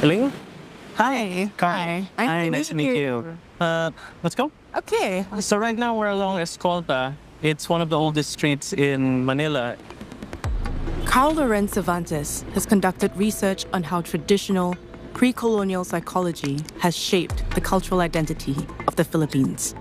Elaine? Hi. Hi. Hi, nice to meet you. Let's go. Okay. So right now we're along Escolta. It's one of the oldest streets in Manila. Carl Lorenz Cervantes has conducted research on how traditional, pre-colonial psychology has shaped the cultural identity of the Philippines.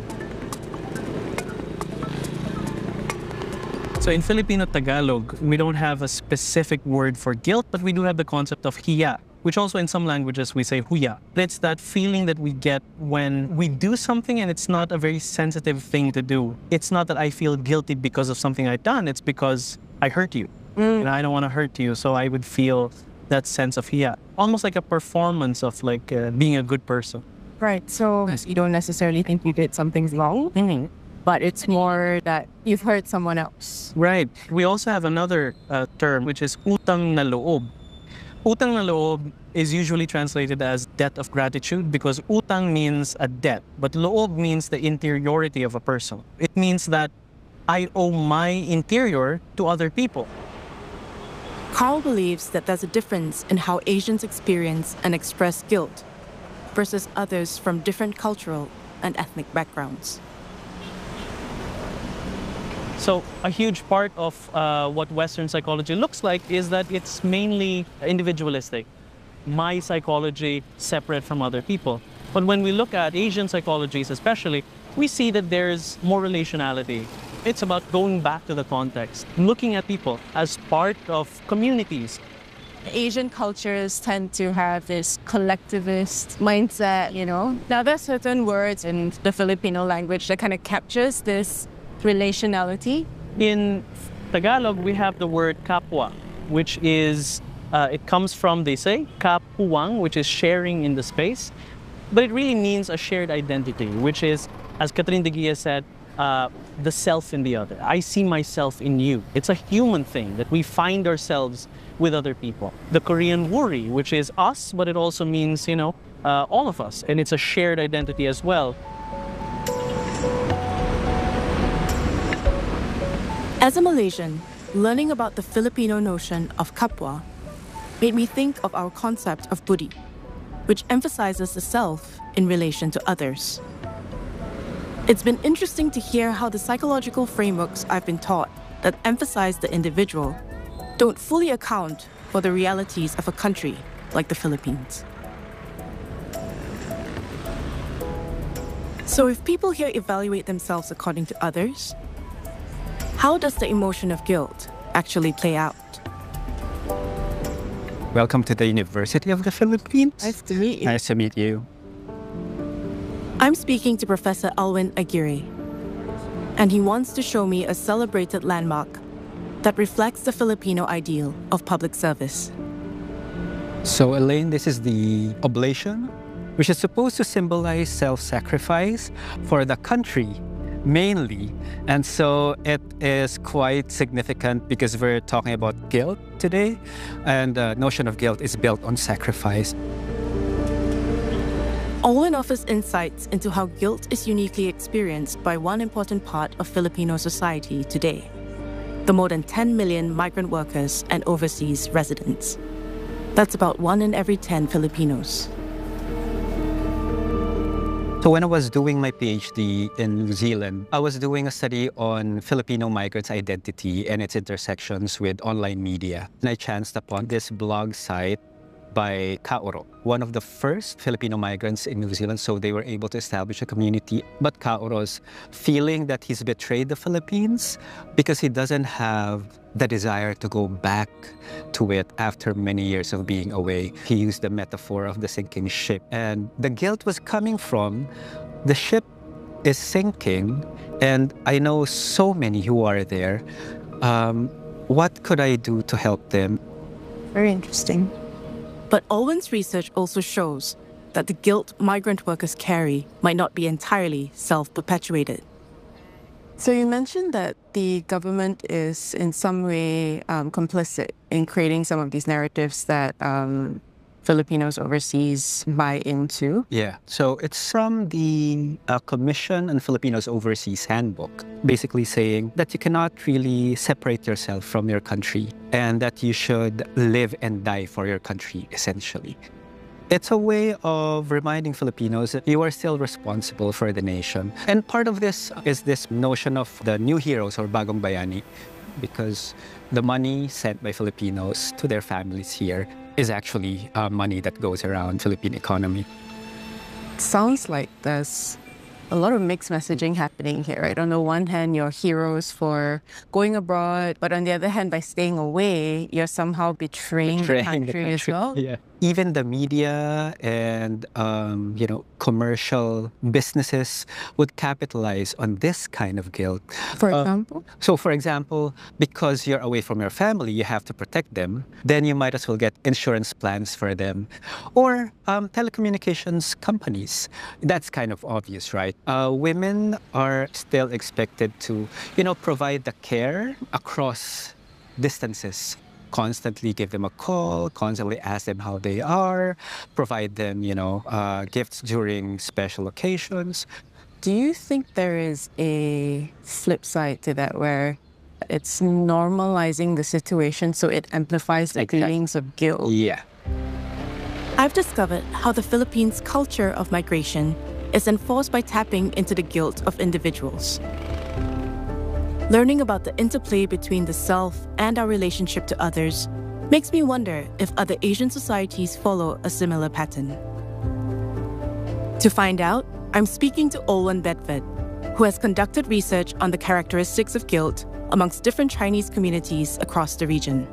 So in Filipino Tagalog, we don't have a specific word for guilt, but we do have the concept of hiya, which also in some languages we say huya. It's that feeling that we get when we do something and it's not a very sensitive thing to do. It's not that I feel guilty because of something I've done, it's because I hurt you. And I don't want to hurt you, so I would feel that sense of hiya. Almost like a performance of being a good person. Right. So you don't necessarily think you did something wrong, but it's more that you've hurt someone else. Right. We also have another term, which is utang na loob. Utang na loob is usually translated as debt of gratitude because utang means a debt, but loob means the interiority of a person. It means that I owe my interior to other people. Carl believes that there's a difference in how Asians experience and express guilt versus others from different cultural and ethnic backgrounds. So a huge part of what Western psychology looks like is that it's mainly individualistic. My psychology separate from other people. But when we look at Asian psychologies especially, we see that there's more relationality. It's about going back to the context, looking at people as part of communities. Asian cultures tend to have this collectivist mindset, Now, there's certain words in the Filipino language that kind of captures this relationality. In Tagalog, we have the word kapwa, which is, it comes from, they say, kapuwang, which is sharing in the space. But it really means a shared identity, which is, as Catherine de Guia said, the self in the other. I see myself in you. It's a human thing that we find ourselves with other people. The Korean wuri, which is us, but it also means, all of us. And it's a shared identity as well. As a Malaysian, learning about the Filipino notion of kapwa made me think of our concept of budi, which emphasizes the self in relation to others. It's been interesting to hear how the psychological frameworks I've been taught that emphasize the individual don't fully account for the realities of a country like the Philippines. So if people here evaluate themselves according to others, how does the emotion of guilt actually play out? Welcome to the University of the Philippines. Nice to meet you. Nice to meet you. I'm speaking to Professor Alwin Aguirre, and he wants to show me a celebrated landmark that reflects the Filipino ideal of public service. So, Elaine, this is the oblation, which is supposed to symbolize self-sacrifice for the country, mainly. And so it is quite significant because we're talking about guilt today, and the notion of guilt is built on sacrifice. Alwin offers insights into how guilt is uniquely experienced by one important part of Filipino society today, the more than 10 million migrant workers and overseas residents. That's about 1 in every 10 Filipinos. So when I was doing my PhD in New Zealand, I was doing a study on Filipino migrants' identity and its intersections with online media. And I chanced upon this blog site by Kaoro, one of the first Filipino migrants in New Zealand, so they were able to establish a community. But Kaoro's feeling that he's betrayed the Philippines because he doesn't have the desire to go back to it after many years of being away. He used the metaphor of the sinking ship. And the guilt was coming from the ship is sinking, and I know so many who are there. What could I do to help them? Very interesting. But Alwin's research also shows that the guilt migrant workers carry might not be entirely self-perpetuated. So you mentioned that the government is in some way complicit in creating some of these narratives that Filipinos overseas buy into. Yeah, so it's from the Commission on Filipinos Overseas Handbook, basically saying that you cannot really separate yourself from your country and that you should live and die for your country, essentially. It's a way of reminding Filipinos that you are still responsible for the nation. And part of this is this notion of the new heroes or Bagong Bayani, because the money sent by Filipinos to their families here is actually money that goes around Philippine economy. Sounds like there's a lot of mixed messaging happening here, right? On the one hand, you're heroes for going abroad, but on the other hand, by staying away, you're somehow betraying the country as well. Yeah. Even the media and commercial businesses would capitalize on this kind of guilt. For example? So, for example, because you're away from your family, you have to protect them, then you might as well get insurance plans for them. Or telecommunications companies. That's kind of obvious, right? Women are still expected to, provide the care across distances. Constantly give them a call, constantly ask them how they are, provide them, gifts during special occasions. Do you think there is a flip side to that where it's normalizing the situation so it amplifies the feelings of guilt? Yeah. I've discovered how the Philippines' culture of migration is enforced by tapping into the guilt of individuals. Learning about the interplay between the self and our relationship to others makes me wonder if other Asian societies follow a similar pattern. To find out, I'm speaking to Olwen Bedford, who has conducted research on the characteristics of guilt amongst different Chinese communities across the region.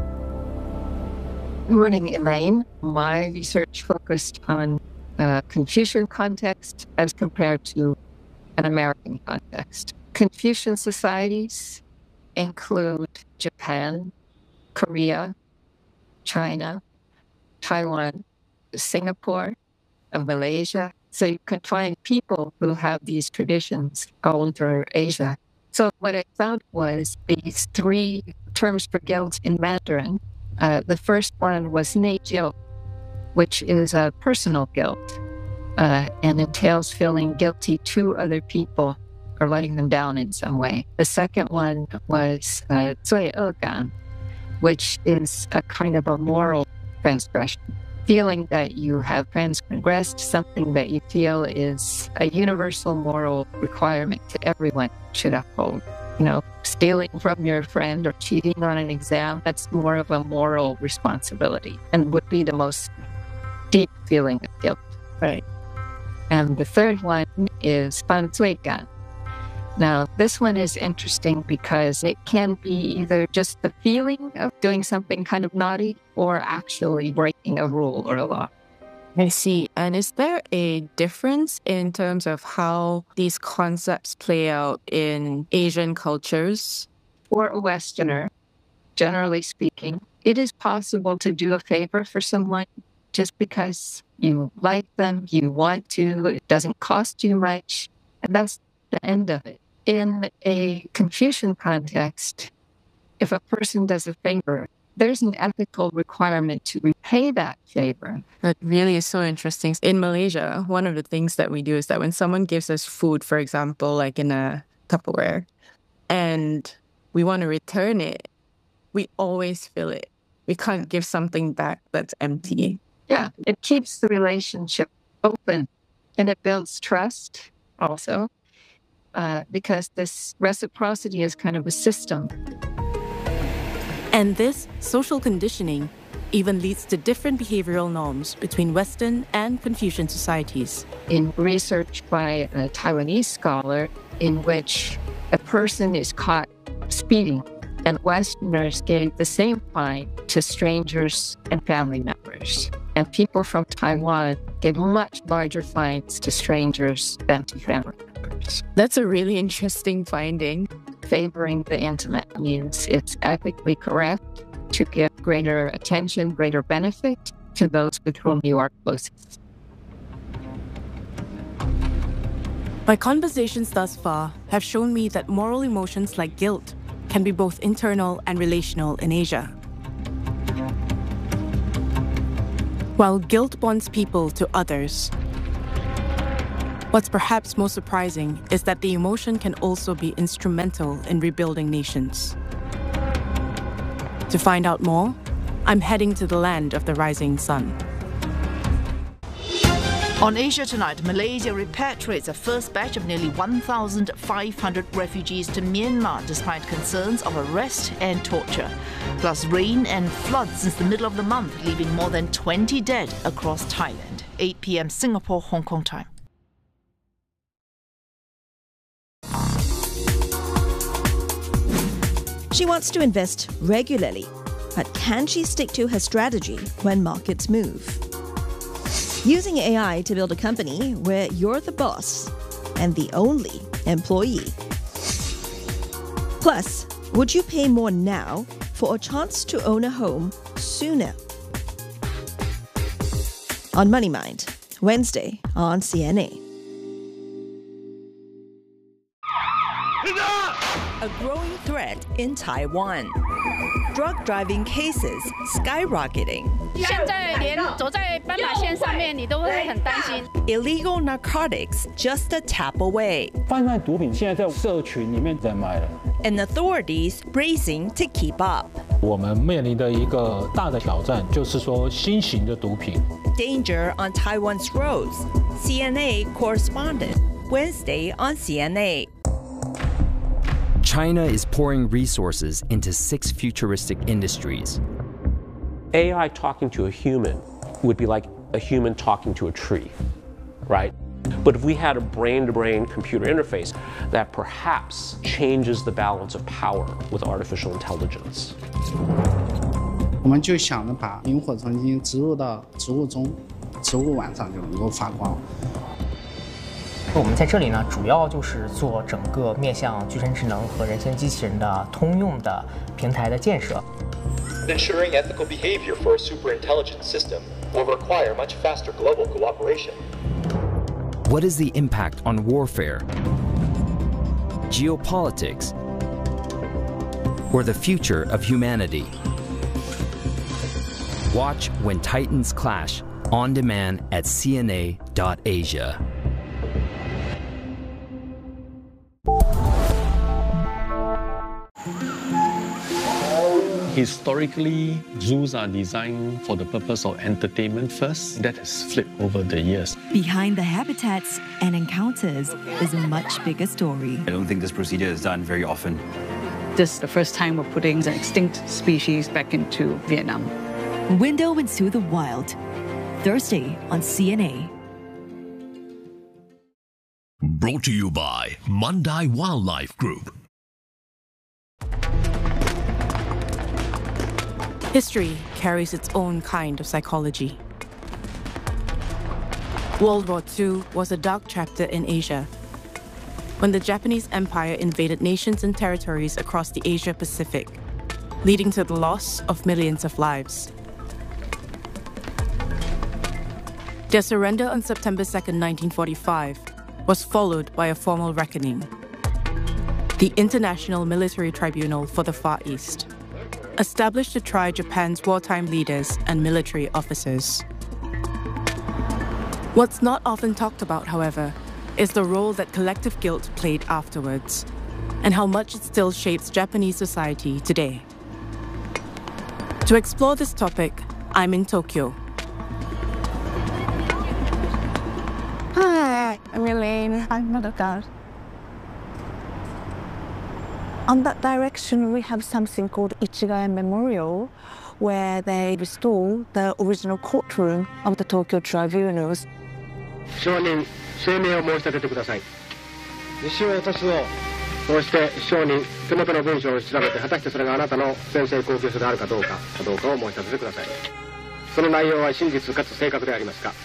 Good morning, Elaine. My research focused on Confucian context as compared to an American context. Confucian societies include Japan, Korea, China, Taiwan, Singapore, and Malaysia. So you can find people who have these traditions all over Asia. So what I found was these three terms for guilt in Mandarin. The first one was neijiu, which is a personal guilt and entails feeling guilty to other people or letting them down in some way. The second one was 罪恶感, which is a kind of a moral transgression, feeling that you have transgressed something that you feel is a universal moral requirement to everyone should uphold. Stealing from your friend or cheating on an exam, that's more of a moral responsibility and would be the most deep feeling of guilt. Right. And the third one is 犯罪感. Now, this one is interesting because it can be either just the feeling of doing something kind of naughty or actually breaking a rule or a law. I see. And is there a difference in terms of how these concepts play out in Asian cultures? For a Westerner, generally speaking, it is possible to do a favor for someone just because you like them, you want to, it doesn't cost you much, and that's the end of it. In a Confucian context, if a person does a favor, there's an ethical requirement to repay that favor. That really is so interesting. In Malaysia, one of the things that we do is that when someone gives us food, for example, like in a Tupperware, and we want to return it, we always fill it. We can't give something back that's empty. Yeah, it keeps the relationship open and it builds trust also. Because this reciprocity is kind of a system. And this social conditioning even leads to different behavioral norms between Western and Confucian societies. In research by a Taiwanese scholar in which a person is caught speeding and Westerners gave the same fine to strangers and family members. And people from Taiwan gave much larger fines to strangers than to family members. That's a really interesting finding. Favoring the intimate means it's ethically correct to give greater attention, greater benefit to those with whom you are closest. My conversations thus far have shown me that moral emotions like guilt can be both internal and relational in Asia. While guilt bonds people to others, what's perhaps most surprising is that the emotion can also be instrumental in rebuilding nations. To find out more, I'm heading to the land of the rising sun. On Asia Tonight, Malaysia repatriates a first batch of nearly 1,500 refugees to Myanmar despite concerns of arrest and torture. Plus rain and floods since the middle of the month, leaving more than 20 dead across Thailand. 8 p.m. Singapore, Hong Kong time. She wants to invest regularly, but can she stick to her strategy when markets move? Using AI to build a company where you're the boss and the only employee. Plus, would you pay more now for a chance to own a home sooner? On Money Mind, Wednesday on CNA. A growing threat in Taiwan. Drug driving cases skyrocketing. Illegal narcotics just a tap away. And authorities racing to keep up. 我们面临的一个大的挑战就是说新型的毒品。 Danger on Taiwan's roads. CNA correspondent. Wednesday on CNA. China is pouring resources into 6 futuristic industries. AI talking to a human would be like a human talking to a tree, right? But if we had a brain-to-brain computer interface that perhaps changes the balance of power with artificial intelligence. 我们就想着把萤火虫基因植入到植物中，植物晚上就能够发光。 我们在这里呢，主要就是做整个面向具身智能和人形机器人的通用的平台的建设。 Ensuring ethical behavior for a superintelligent system will require much faster global cooperation. What is the impact on warfare, geopolitics, or the future of humanity? Watch When Titans Clash on demand at cna.asia. Historically, zoos are designed for the purpose of entertainment first. That has flipped over the years. Behind the habitats and encounters is a much bigger story. I don't think this procedure is done very often. This is the first time we're putting an extinct species back into Vietnam. Window into the Wild, Thursday on CNA. Brought to you by Mandai Wildlife Group. History carries its own kind of psychology. World War II was a dark chapter in Asia, when the Japanese Empire invaded nations and territories across the Asia-Pacific, leading to the loss of millions of lives. Their surrender on September 2nd, 1945, was followed by a formal reckoning. The International Military Tribunal for the Far East, established to try Japan's wartime leaders and military officers. What's not often talked about, however, is the role that collective guilt played afterwards, and how much it still shapes Japanese society today. To explore this topic, I'm in Tokyo. Hi, I'm Elaine. I'm Madoka. On that direction, we have something called Ichigaya Memorial, where they restore the original courtroom of the Tokyo tribunals. 証人、声明を申し立ててください。西尾私をこうして証人、手元の文章を調べて、果たしてそれがあなたの宣誓高級書であるかどうかを申し立ててください。その内容は真実かつ正確でありますか。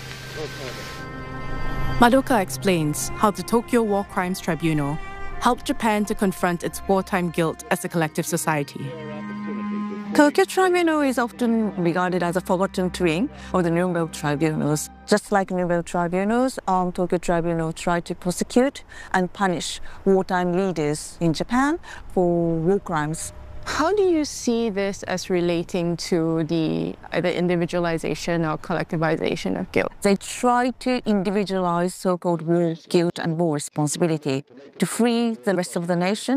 Madoka explains how the Tokyo War Crimes Tribunal helped Japan to confront its wartime guilt as a collective society. Tokyo Tribunal is often regarded as a forgotten twin of the Nuremberg tribunals. Just like Nuremberg tribunals, Tokyo Tribunal tried to prosecute and punish wartime leaders in Japan for war crimes. How do you see this as relating to the either individualization or collectivization of guilt? They try to individualize so-called war guilt and war responsibility to free the rest of the nation